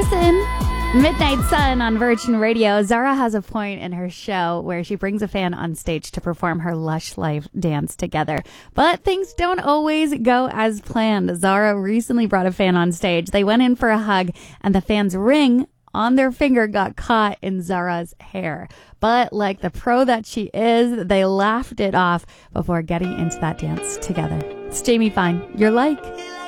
Morrison, Midnight Sun on Virgin Radio. Zara has a point in her show where she brings a fan on stage to perform her Lush Life dance together. But things don't always go as planned. Zara recently brought a fan on stage. They went in for a hug, and the fan's ring on their finger got caught in Zara's hair. But like the pro that she is, they laughed it off before getting into that dance together. It's Jamie Fine. You're like...